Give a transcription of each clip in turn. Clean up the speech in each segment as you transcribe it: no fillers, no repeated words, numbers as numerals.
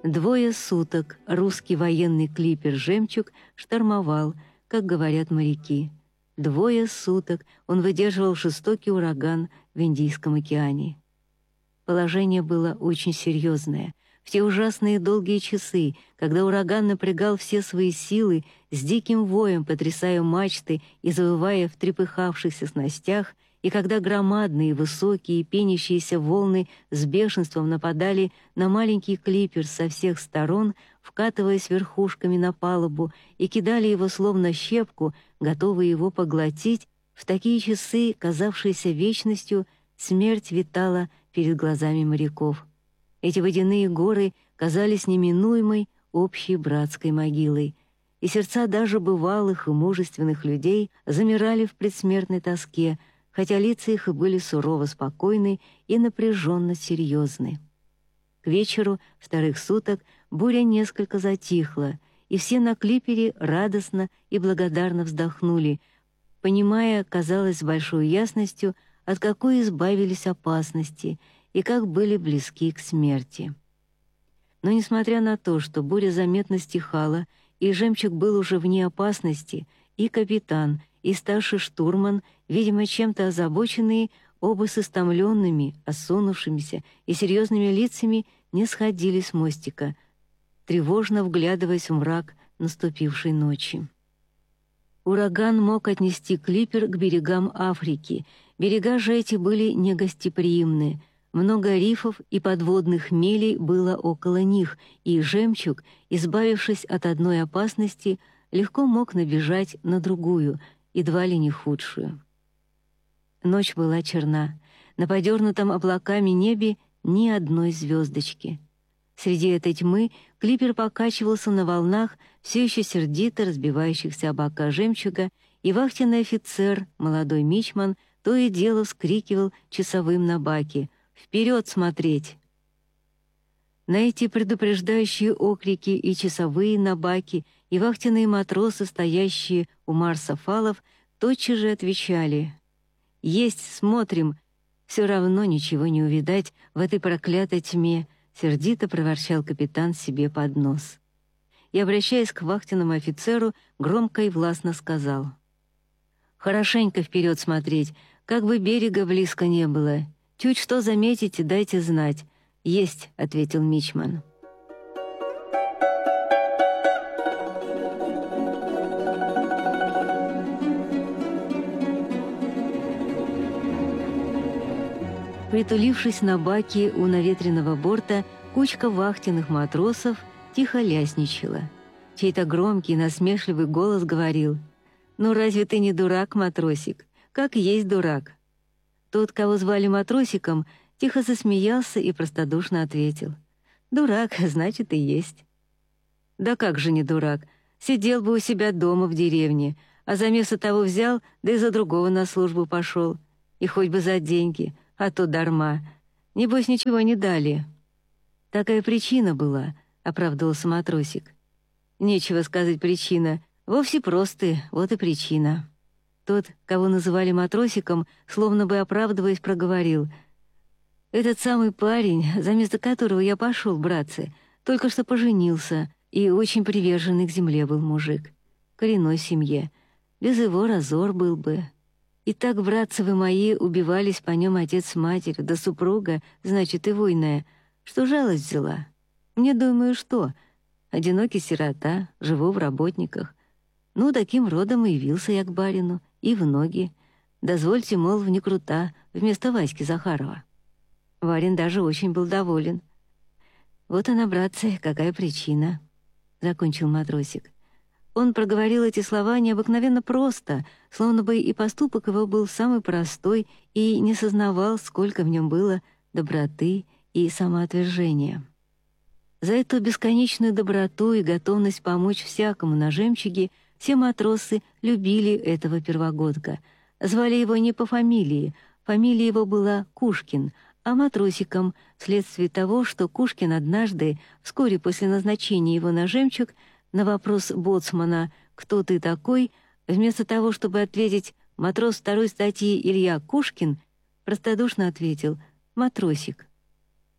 2 суток русский военный клипер «Жемчуг» штормовал, как говорят моряки. 2 суток он выдерживал жестокий ураган в Индийском океане. Положение было очень серьезное. В те ужасные долгие часы, когда ураган напрягал все свои силы, с диким воем потрясая мачты и завывая в трепыхавшихся снастях, и когда громадные, высокие, пенящиеся волны с бешенством нападали на маленький клипер со всех сторон, вкатываясь верхушками на палубу и кидали его словно щепку, готовые его поглотить, в такие часы, казавшиеся вечностью, смерть витала перед глазами моряков. Эти водяные горы казались неминуемой общей братской могилой, и сердца даже бывалых и мужественных людей замирали в предсмертной тоске, хотя лица их и были сурово спокойны и напряженно серьезны. К вечеру 2 суток буря несколько затихла, и все на клипере радостно и благодарно вздохнули, понимая, казалось, с большой ясностью, от какой избавились опасности и как были близки к смерти. Но несмотря на то, что буря заметно стихала, и «Жемчуг» был уже вне опасности, и капитан, и старший штурман, видимо, чем-то озабоченные, оба с истомленными, осунувшимися и серьезными лицами, не сходили с мостика, тревожно вглядываясь в мрак наступившей ночи. Ураган мог отнести клипер к берегам Африки. Берега же эти были негостеприимны. Много рифов и подводных мелей было около них, и «Жемчуг», избавившись от одной опасности, легко мог набежать на другую, едва ли не худшую. Ночь была черна. На подернутом облаками небе ни одной звездочки. Среди этой тьмы клипер покачивался на волнах, все еще сердито разбивающихся о бока «Жемчуга», и вахтенный офицер, молодой мичман, то и дело вскрикивал часовым на баке: «Вперед смотреть!». На эти предупреждающие окрики и часовые на баке, и вахтенные матросы, стоящие у марсофалов, тотчас же отвечали: «Есть, смотрим, все равно ничего не увидать в этой проклятой тьме», — сердито проворчал капитан себе под нос. И, обращаясь к вахтенному офицеру, громко и властно сказал: «Хорошенько вперед смотреть, как бы берега близко не было. Чуть что заметите, дайте знать». «Есть», — ответил мичман. Притулившись на баке у наветренного борта, кучка вахтенных матросов тихо лясничала. Чей-то громкий насмешливый голос говорил: «Ну разве ты не дурак, матросик? Как есть дурак». Тот, кого звали матросиком, тихо засмеялся и простодушно ответил: «Дурак, значит, и есть». «Да как же не дурак? Сидел бы у себя дома в деревне, а заместо того взял, да и за другого на службу пошел. И хоть бы за деньги, а то дарма. Небось, ничего не дали». «Такая причина была», — оправдывался матросик. «Нечего сказать причина. Вовсе просты, вот и причина». Тот, кого называли матросиком, словно бы оправдываясь, проговорил: «Этот самый парень, за место которого я пошел, братцы, только что поженился, и очень приверженный к земле был мужик. Коренной семье. Без его разор был бы. И так, братцы вы мои, убивались по нем отец с матерью, да супруга, значит, и войная, что жалость взяла. Мне, думаю, что? Одинокий сирота, живу в работниках. Ну, таким родом и явился я к барину, и в ноги. Дозвольте, мол, не крута, вместо Васьки Захарова». Барин даже очень был доволен. «Вот она, братцы, какая причина», — закончил матросик. Он проговорил эти слова необыкновенно просто, словно бы и поступок его был самый простой и не сознавал, сколько в нем было доброты и самоотвержения. За эту бесконечную доброту и готовность помочь всякому на «Жемчуге» все матросы любили этого первогодка. Звали его не по фамилии, фамилия его была Кушкин, а матросиком вследствие того, что Кушкин однажды, вскоре после назначения его на «Жемчуг», на вопрос боцмана «Кто ты такой?», вместо того, чтобы ответить «Матрос второй статьи Илья Кушкин», простодушно ответил «Матросик».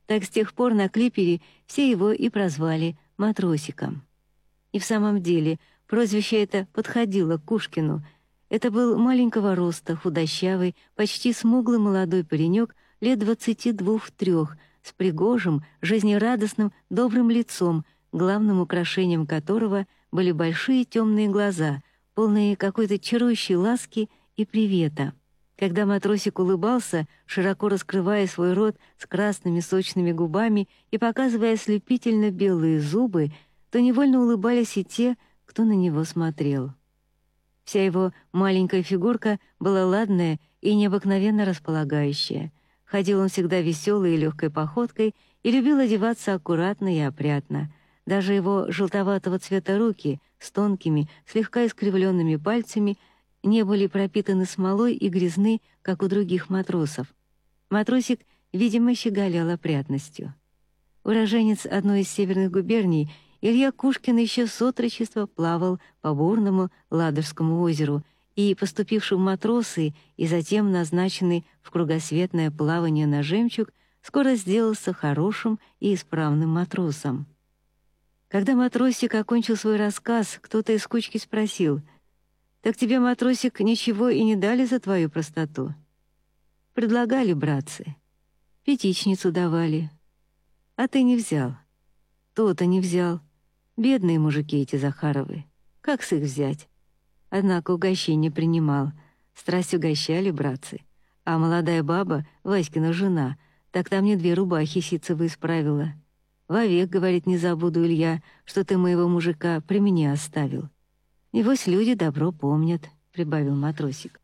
Так с тех пор на клипере все его и прозвали Матросиком. И в самом деле прозвище это подходило к Кушкину. Это был маленького роста, худощавый, почти смуглый молодой паренек лет 22-3, с пригожим, жизнерадостным, добрым лицом, главным украшением которого были большие темные глаза, полные какой-то чарующей ласки и привета. Когда Матросик улыбался, широко раскрывая свой рот с красными сочными губами и показывая ослепительно белые зубы, то невольно улыбались и те, кто на него смотрел. Вся его маленькая фигурка была ладная и необыкновенно располагающая. Ходил он всегда веселой и легкой походкой и любил одеваться аккуратно и опрятно. Даже его желтоватого цвета руки с тонкими, слегка искривленными пальцами не были пропитаны смолой и грязны, как у других матросов. Матросик, видимо, щеголял опрятностью. Уроженец одной из северных губерний, Илья Кушкин еще с отрочества плавал по бурному Ладожскому озеру и, поступивший в матросы и затем назначенный в кругосветное плавание на жемчуг, скоро сделался хорошим и исправным матросом. Когда Матросик окончил свой рассказ, кто-то из кучки спросил: «Так тебе, Матросик, ничего и не дали за твою простоту?» «Предлагали, братцы. Пятичницу давали. А ты не взял. То-то не взял. Бедные мужики эти Захаровы. Как с их взять?» Однако угощение принимал. Страсть угощали, братцы. А молодая баба, Васькина жена, так там мне 2 рубахи ситцевые исправила. «Вовек, — говорит, — не забуду, Илья, что ты моего мужика при мне оставил. Небось, люди добро помнят», — прибавил Матросик.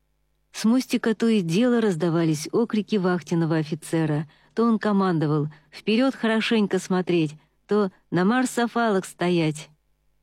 С мостика то и дело раздавались окрики вахтенного офицера. То он командовал «Вперед хорошенько смотреть!», то «На марш-сафалок стоять!».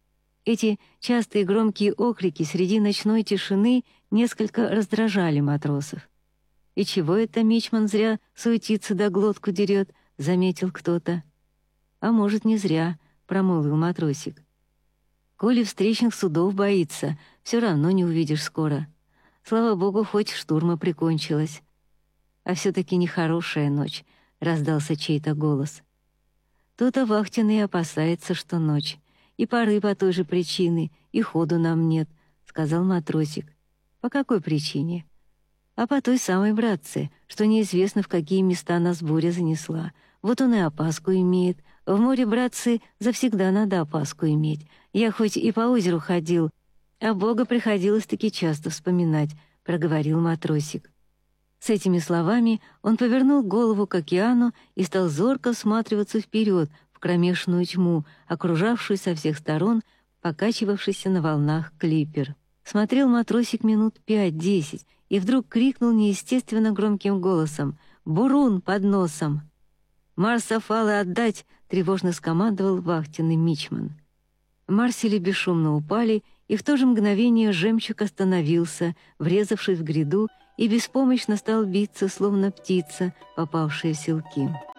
Эти частые громкие окрики среди ночной тишины несколько раздражали матросов. «И чего это мичман зря суетится да глотку дерет?» — заметил кто-то. «А может, не зря», — промолвил Матросик. «Коли встречных судов боится, все равно не увидишь скоро. Слава богу, хоть штурма прикончилась». «А все-таки нехорошая ночь», — раздался чей-то голос. «То-то вахтенный опасается, что ночь. И поры по той же причине, и ходу нам нет», — сказал Матросик. «По какой причине?» «А по той самой, братцы, что неизвестно, в какие места нас буря занесла. Вот он и опаску имеет. В море, братцы, завсегда надо опаску иметь. Я хоть и по озеру ходил, а Бога приходилось-таки часто вспоминать», — проговорил Матросик. С этими словами он повернул голову к океану и стал зорко всматриваться вперед в кромешную тьму, окружавшую со всех сторон покачивавшийся на волнах клипер. Смотрел Матросик минут 5-10 и вдруг крикнул неестественно громким голосом: «Бурун под носом!» «Марсафалы отдать!» — тревожно скомандовал вахтенный мичман. Марсели бесшумно упали, и в то же мгновение жемчуг остановился, врезавшись в гряду, и беспомощно стал биться, словно птица, попавшая в селки.